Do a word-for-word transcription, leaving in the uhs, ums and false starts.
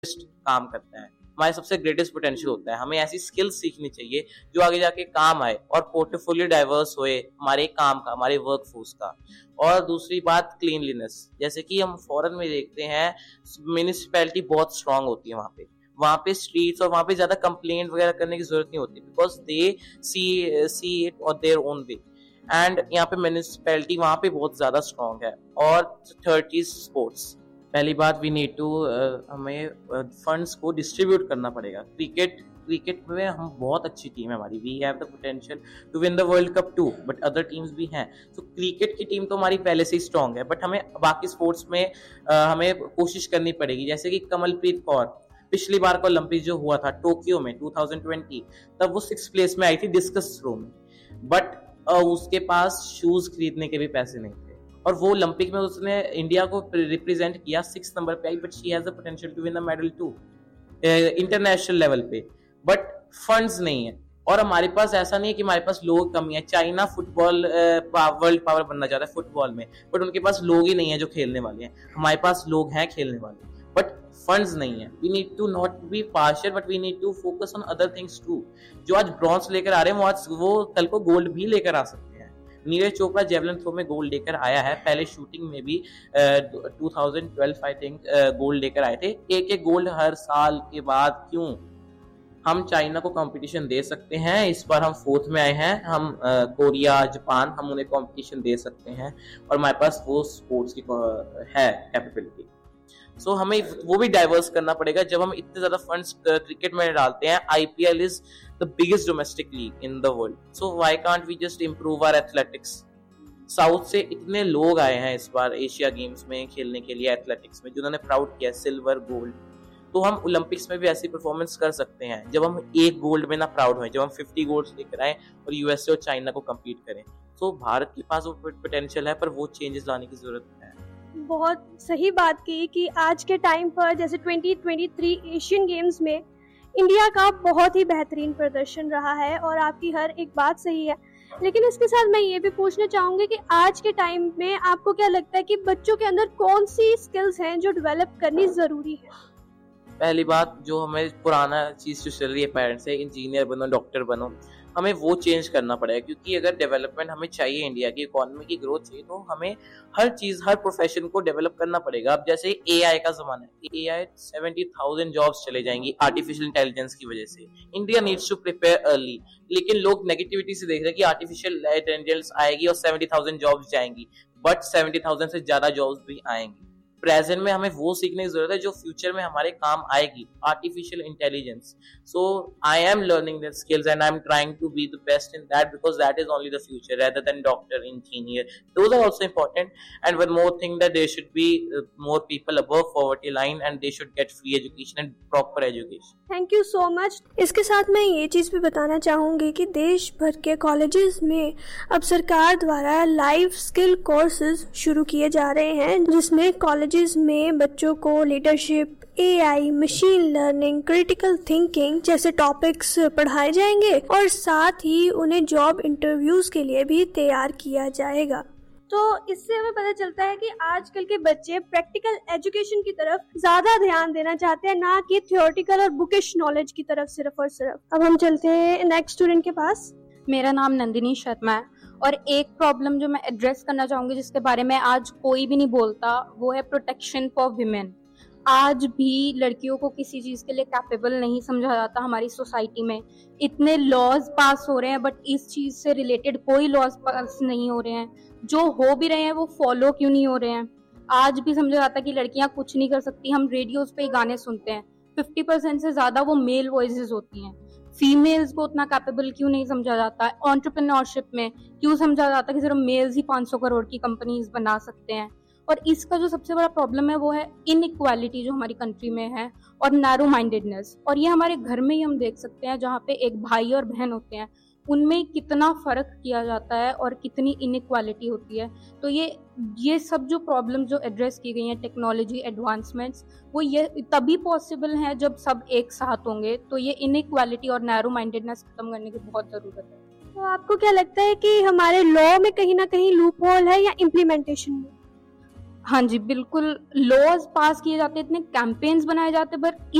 काम करता है, हमारे सबसे ग्रेटेस्ट पोटेंशियल होता है। हमें ऐसी स्किल्स सीखनी चाहिए जो आगे जाके काम आए और पोर्टफोलियो डाइवर्स होए हमारे काम का, हमारे वर्कफोर्स का। और दूसरी बात क्लीनलीनेस, जैसे कि हम फॉरेन में देखते हैं म्यूनिसिपैलिटी बहुत स्ट्रांग होती है वहाँ पे वहाँ पे स्ट्रीट्स और वहाँ पे ज्यादा कंप्लेंट वगैरह करने की जरूरत नहीं होती, because they C see it और देयर ओन वे। एंड यहाँ पे म्यूनिसिपैलिटी वहाँ पे बहुत ज्यादा स्ट्रांग है। और थर्ड चीज स्पोर्ट्स। पहली बात वी नीड टू हमें फंड्स को डिस्ट्रीब्यूट करना पड़ेगा। क्रिकेट क्रिकेट में हम बहुत अच्छी टीम है हमारी, we have the potential to win the world cup to, but other teams भी हैं। तो क्रिकेट की टीम तो हमारी पहले से ही स्ट्रांग है, बट हमें बाकी स्पोर्ट्स में uh, हमें कोशिश करनी पड़ेगी। जैसे कि कमलप्रीत कौर पिछली बार का ओलंपिक जो हुआ था टोक्यो में टू थाउजेंड ट्वेंटी, तब वो सिक्स प्लेस में आई थी डिस्कस थ्रो में, बट uh, उसके पास शूज खरीदने के भी पैसे नहीं थे और वो ओलंपिक में उसने इंडिया को रिप्रेजेंट किया, सिक्स नंबर पे आई, but she has the potential to win the medal to international level पे, बट फंड्स नहीं है। और हमारे पास ऐसा नहीं है कि हमारे पास लोग कमी है। चाइना फुटबॉल वर्ल्ड पावर बनना चाहता है फुटबॉल में, बट उनके पास लोग ही नहीं है जो खेलने वाले हैं। हमारे पास लोग हैं खेलने वाले, बट फंड्स नहीं है। We need to not be partial, but we need to focus on other things to. जो आज ब्रॉन्ज लेकर आ रहे हैं वो आज वो कल को गोल्ड भी लेकर आ सकते हैं। नीरज चोपड़ा जेवलिन थ्रो में गोल्ड लेकर आया है, पहले शूटिंग में भी two thousand twelve I think gold लेकर आए थे। एक एक गोल्ड हर साल के बाद क्यों? हम चाइना को कंपटीशन दे सकते हैं। इस बार हम फोर्थ में आए हैं, हम uh, कोरिया जापान हम उन्हें कंपटीशन दे सकते हैं और हमारे पास वो स्पोर्ट्स की है कैपेबिलिटी। सो so, हमें वो भी डाइवर्स करना पड़ेगा। जब हम इतने ज्यादा फंड्स क्रिकेट में डालते हैं, IPL is the biggest domestic league in the world, so why can't we just improve our athletics. South से इतने लोग आए हैं इस बार एशिया गेम्स में खेलने के लिए एथलेटिक्स में, जिन्होंने प्राउड किया सिल्वर गोल्ड। तो हम ओलंपिक्स में भी ऐसी परफॉर्मेंस कर सकते हैं जब हम एक गोल्ड में ना प्राउड हों, जब हम फिफ्टी गोल्ड्स लेकर आए और यूएसए और चाइना को कम्पीट करें। तो भारत के पास वो पोटेंशियल है, पर वो चेंजेस लाने की जरूरत है। बहुत सही बात की कि आज के टाइम पर जैसे twenty twenty three Asian games में इंडिया का बहुत ही बेहतरीन प्रदर्शन रहा है और आपकी हर एक बात सही है। लेकिन इसके साथ मैं ये भी पूछना चाहूँगी कि आज के टाइम में आपको क्या लगता है कि बच्चों के अंदर कौन सी स्किल्स हैं जो डेवलप करनी ज़रूरी है? पहली बात, जो हमें पुराना चीज़ जो चल रही है पेरेंट्स से, इंजीनियर बनो डॉक्टर बनो, हमें वो चेंज करना पड़ेगा। क्योंकि अगर डेवलपमेंट हमें चाहिए, इंडिया की इकोनॉमी की ग्रोथ चाहिए, तो हमें हर चीज़ हर प्रोफेशन को डेवलप करना पड़ेगा। अब जैसे एआई का ज़माना है, एआई सेवेंटी थाउजेंड जॉब्स चले जाएंगी आर्टिफिशियल इंटेलिजेंस की वजह से। India needs to prepare early, लेकिन लोग नेगेटिविटी से देख रहे हैं कि आर्टिफिशियल इंटेलिजेंस आएगी और सेवेंटी थाउजेंड जॉब्स जाएंगी, बट सेवेंटी थाउजेंड से ज़्यादा जॉब्स भी आएंगी। प्रेजेंट में हमें वो सीखने की जरूरत है जो फ्यूचर में हमारे काम आएगी, artificial intelligence. So I am learning that skills and I am trying to be the best in that, because that is only the future rather than doctor, engineer. Those are also important. And one more thing, that there should be uh, more people above poverty line and they should get free education and proper education. Thank you so much. इसके साथ मैं ये चीज़ भी बताना चाहूँगी कि देश भर के कॉलेजेस में अब सरकार द्वारा लाइफ स्किल कोर्सेज शुरू किए जा रहे हैं, जिसमें कॉलेजेस में बच्चों को leadership, AI, machine learning, critical thinking जैसे टॉपिक्स पढ़ाए जाएंगे और साथ ही उन्हें जॉब इंटरव्यूज के लिए भी तैयार किया जाएगा। तो इससे हमें पता चलता है कि आजकल के बच्चे प्रैक्टिकल एजुकेशन की तरफ ज्यादा ध्यान देना चाहते हैं, ना कि थ्योरेटिकल और बुकिश नॉलेज की तरफ सिर्फ और सिर्फ। अब हम चलते हैं नेक्स्ट स्टूडेंट के पास। मेरा नाम नंदिनी शर्मा है और एक प्रॉब्लम जो मैं एड्रेस करना चाहूंगी जिसके बारे में आज कोई भी नहीं बोलता, वो है प्रोटेक्शन फॉर विमेन। आज भी लड़कियों को किसी चीज़ के लिए कैपेबल नहीं समझा जाता हमारी सोसाइटी में। इतने लॉज पास हो रहे हैं बट इस चीज़ से रिलेटेड कोई लॉज पास नहीं हो रहे हैं। जो हो भी रहे हैं वो फॉलो क्यों नहीं हो रहे हैं? आज भी समझा जाता है कि लड़कियां कुछ नहीं कर सकती। हम रेडियोज पे गाने सुनते हैं, फिफ्टी परसेंट से ज़्यादा वो मेल वॉइसेस होती हैं। फीमेल्स को उतना कैपेबल क्यों नहीं समझा जाता है? एंटरप्रेन्योरशिप में क्यों समझा जाता है कि सिर्फ मेल्स ही पाँच सौ करोड़ की कंपनीज बना सकते हैं? और इसका जो सबसे बड़ा प्रॉब्लम है वो है इनइक्वालिटी जो हमारी कंट्री में है और नैरो माइंडेडनेस। और ये हमारे घर में ही हम देख सकते हैं, जहाँ पे एक भाई और बहन होते हैं उनमें कितना फ़र्क किया जाता है और कितनी इनइक्वालिटी होती है। तो ये ये सब जो प्रॉब्लम जो एड्रेस की गई हैं, टेक्नोलॉजी एडवांसमेंट्स, वो ये तभी पॉसिबल हैं जब सब एक साथ होंगे। तो ये इनइक्वालिटी और नैरो माइंडेडनेस खत्म करने की बहुत ज़रूरत है। तो आपको क्या लगता है कि हमारे लॉ में कहीं ना कहीं लूप होल है या इम्प्लीमेंटेशन में? हाँ जी, बिल्कुल लॉज पास किए जाते, इतने कैंपेन्स बनाए जाते, पर